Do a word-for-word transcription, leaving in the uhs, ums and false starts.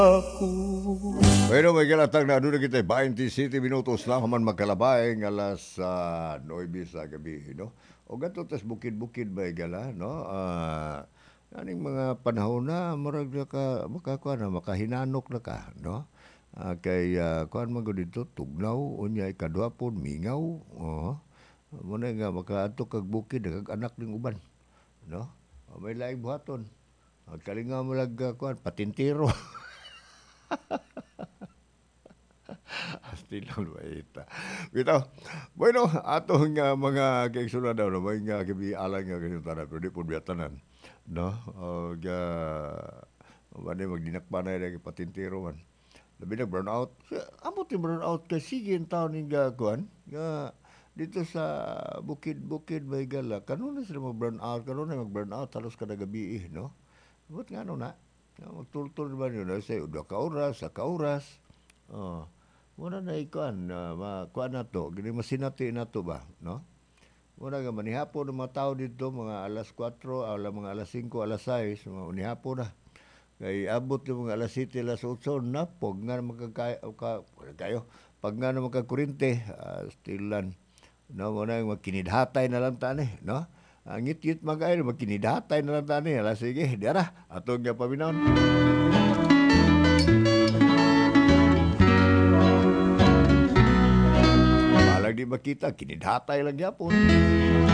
Bueno, may kalatag na doon kita twenty-seven minutos na human magkalabay ng alas uh, nine sa gabi, no? O gato tas bukid-bukid ba gala, no? Ah, aning mga panahon na murag na ka makakuha na makahinanok na ka, no? Ah, kay uh, kuan man gud dito tugnaw unya ikadua pon mingaw. Oh. Mo na nga makaadto kag bukid kag anak ning uban, no? O, may laing buhaton. Ang kalinga mo lag uh, kuan patintiro. Astilon maita. Bitaw. Bueno, atong nga mga kaigsunan daw no, may nga kibi alang nga kasultanan pero di po biyatanan. No? O ga mani magdinakpa na yung patintiro man. Labi na burnout. Amo ti burnout kay sige ang taon ni nga kuan nga dito sa bukid-bukid may gala. Kanon na sila mag-burnout, kanon na mag-burnout halos kada gabi eh, no? But nga no na. Magtultol ba yun? Say, udah ka oras, sa ka oras. Oh. Muna na ikuan, uh, makuan na to, gini masinati na to ba, no? Muna nga manihapon ng mga tao dito, mga alas four, ala mga alas five, alas six, mga unihapon na. Kay abot yung mga alas seven, alas eight, na, pag nga na magkakayo, kayo, pag nga na magkakurinte, uh, stilan, no? Muna yung magkinidhatay na lang tani, no? Ang ngit-ngit mag-ayo, magkinidhatay na lang tani, ala sige, diara, atong nga paminaw. Di makita, kinidhatay lang yapon.